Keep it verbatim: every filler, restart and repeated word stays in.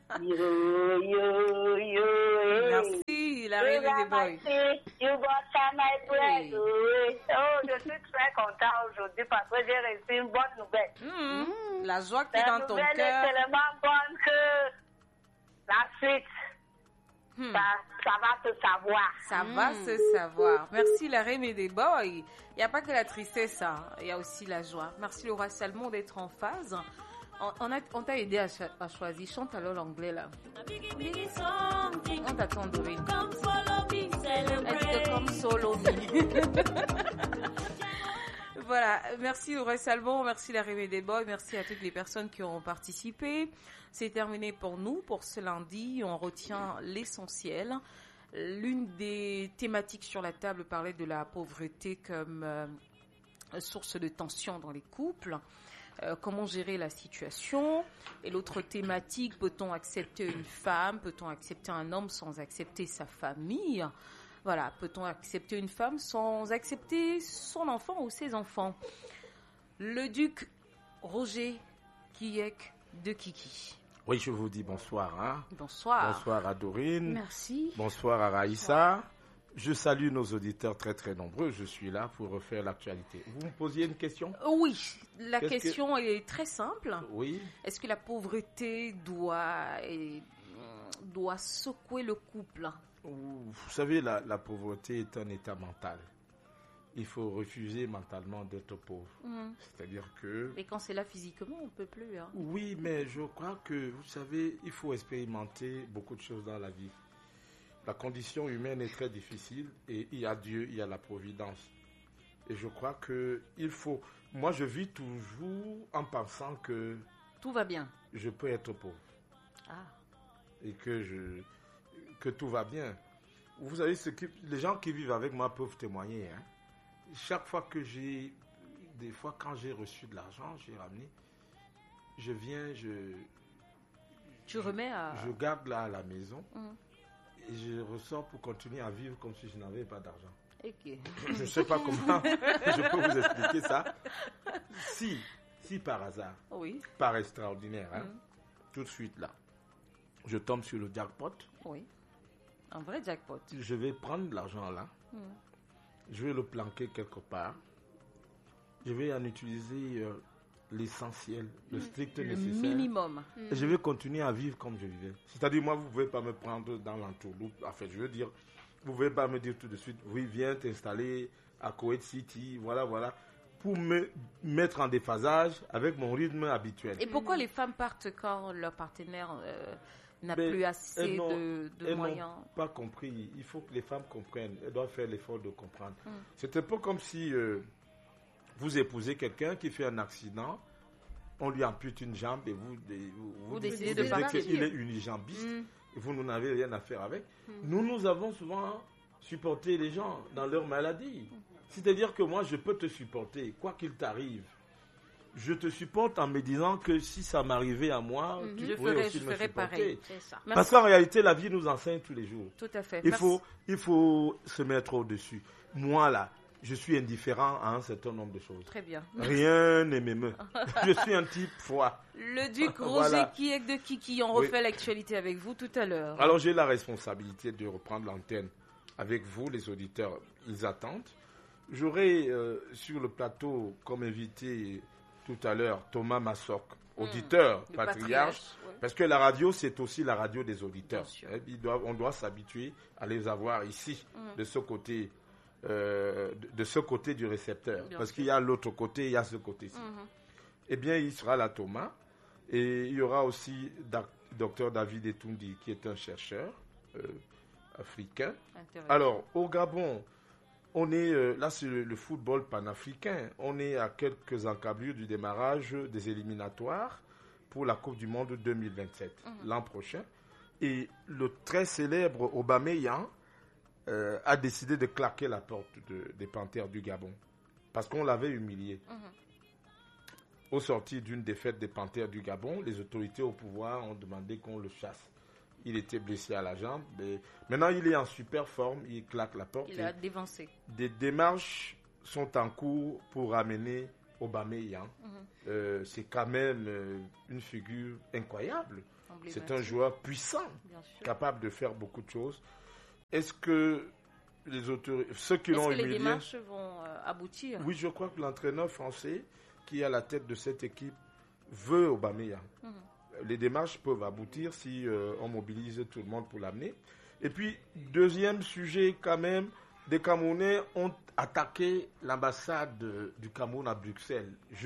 Yo, yo, yo. Merci, la Rémi des Boys. You got some my bread. Oh, je suis très content aujourd'hui parce que j'ai reçu une bonne nouvelle. Mmh, la joie qui est La dans ton nouvelle cœur. est tellement bonne que la suite, Hmm. ça, ça va se savoir. Ça va se savoir. Merci la Rémi des Boys. Il n'y a pas que la tristesse, hein. Il y a aussi la joie. Merci le roi Salmon d'être en phase. On, on, a, on t'a aidé à, cho- à choisir. Chante alors l'anglais là. On t'attend Dorine. Est-ce que comme solo Voilà, merci au roi Salmon, merci la Rémi des Boys, merci à toutes les personnes qui ont participé. C'est terminé pour nous, pour ce lundi. On retient l'essentiel. L'une des thématiques sur la table parlait de la pauvreté comme euh, source de tension dans les couples. Euh, comment gérer la situation. Et l'autre thématique, peut-on accepter une femme, peut-on accepter un homme sans accepter sa famille? Voilà, peut-on accepter une femme sans accepter son enfant ou ses enfants? Le duc Roger Kiek de Kiki. Oui, je vous dis bonsoir. Hein. Bonsoir. Bonsoir à Dorine. Merci. Bonsoir à Raïssa. Je salue nos auditeurs très très nombreux. Je suis là pour refaire l'actualité. Vous me posiez une question? Oui, la Qu'est-ce question que... est très simple. Oui. Est-ce que la pauvreté doit, et, doit secouer le couple? Vous savez, la, la pauvreté est un état mental. Il faut refuser mentalement d'être pauvre. Mmh. C'est-à-dire que... Et quand c'est là physiquement, on ne peut plus. Hein. Oui, mais je crois que, vous savez, il faut expérimenter beaucoup de choses dans la vie. La condition humaine est très difficile et il y a Dieu, il y a la providence. Et je crois que il faut... Moi, je vis toujours en pensant que... Tout va bien. Je peux être pauvre. Ah. Et que je... que tout va bien. Vous savez, ce qui, les gens qui vivent avec moi peuvent témoigner. Hein. Chaque fois que j'ai, des fois quand j'ai reçu de l'argent, j'ai ramené, je viens, je... Tu je, remets à... Je garde là à la maison mmh. et je ressors pour continuer à vivre comme si je n'avais pas d'argent. Okay. Je ne sais pas comment je peux vous expliquer ça. Si, si par hasard, oui. par extraordinaire, hein, mmh. tout de suite là, je tombe sur le jackpot. Oui. Un vrai jackpot. Je vais prendre l'argent là, mmh. je vais le planquer quelque part, je vais en utiliser euh, l'essentiel, le strict le nécessaire. Minimum. Et je vais continuer à vivre comme je vivais. C'est-à-dire, moi, vous ne pouvez pas me prendre dans l'entourloupe. En fait, je veux dire, vous ne pouvez pas me dire tout de suite, oui, viens t'installer à Kuwait City, voilà, voilà, pour me mettre en déphasage avec mon rythme habituel. Et pourquoi mmh. les femmes partent quand leur partenaire... Euh, n'a Mais plus assez de, de elles moyens. N'ont pas compris. Il faut que les femmes comprennent. Elles doivent faire l'effort de comprendre. Mm. C'est un peu comme si euh, vous épousez quelqu'un qui fait un accident, on lui ampute une jambe et vous, vous, vous, vous décidez vous de partir. qu'il est unijambiste mm. et vous n'avez rien à faire avec. Mm. Nous, nous avons souvent supporté les gens dans leur maladie. Mm. C'est-à-dire que moi, je peux te supporter, quoi qu'il t'arrive. Je te supporte en me disant que si ça m'arrivait à moi, mm-hmm. tu je pourrais ferais, aussi je me ferais supporter. Pareil. C'est ça. Parce qu'en réalité, la vie nous enseigne tous les jours. Tout à fait. Il faut, il faut se mettre au-dessus. Moi, là, je suis indifférent à un certain nombre de choses. Très bien. Rien ne m'émeut. Je suis un type froid. Le duc Roger voilà. Kiek de Kiki, on refait oui. l'actualité avec vous tout à l'heure. Alors, j'ai la responsabilité de reprendre l'antenne avec vous, les auditeurs. Ils attendent. J'aurai euh, sur le plateau comme invité... tout à l'heure, Thomas Massoc, auditeur, mmh, patriarche, patriarche ouais. Parce que la radio, c'est aussi la radio des auditeurs. Il doit, on doit s'habituer à les avoir ici, mmh. de ce côté, euh, de, de ce côté du récepteur. Bien parce sûr. Qu'il y a l'autre côté, il y a ce côté-ci. Mmh. Eh bien, il sera là, Thomas. Et il y aura aussi docteur David Etoundi, qui est un chercheur euh, africain. Alors, au Gabon, on est, euh, là c'est le, le football panafricain, on est à quelques encablures du démarrage des éliminatoires pour la Coupe du Monde deux mille vingt-sept, mmh. l'an prochain. Et le très célèbre Aubameyang euh, a décidé de claquer la porte de, des Panthères du Gabon, parce qu'on l'avait humilié. Mmh. Au sortir d'une défaite des Panthères du Gabon, les autorités au pouvoir ont demandé qu'on le chasse. Il était blessé à la jambe. Mais maintenant, il est en super forme. Il claque la porte. Il a dévancé. Des démarches sont en cours pour ramener Aubameyang, Mhm. euh, c'est quand même euh, une figure incroyable. C'est un Emblématique, joueur puissant, bien sûr. capable de faire beaucoup de choses. Est-ce que les autorités, ceux qui Est-ce l'ont que les humilié, démarches vont euh, aboutir? oui, je crois que l'entraîneur français qui est à la tête de cette équipe veut Aubameyang. Mhm. Les démarches peuvent aboutir si euh, on mobilise tout le monde pour l'amener. Et puis, deuxième sujet quand même, des Camerounais ont attaqué l'ambassade du Cameroun à Bruxelles. Je